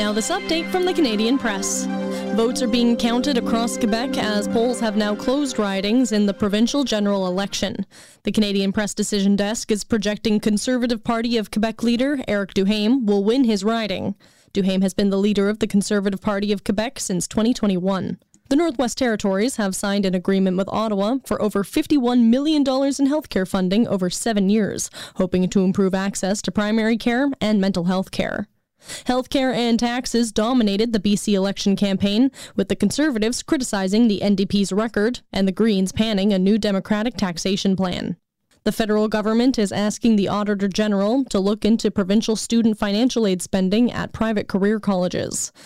Now this update from the Canadian Press. Votes are being counted across Quebec as polls have now closed ridings in the provincial general election. The Canadian Press Decision Desk is projecting Conservative Party of Quebec leader Éric Duhaime will win his riding. Duhaime has been the leader of the Conservative Party of Quebec since 2021. The Northwest Territories have signed an agreement with Ottawa for over $51 million in healthcare funding over 7 years, hoping to improve access to primary care and mental health care. Healthcare and taxes dominated the BC election campaign, with the Conservatives criticizing the NDP's record and the Greens panning a new Democratic taxation plan. The federal government is asking the Auditor General to look into provincial student financial aid spending at private career colleges.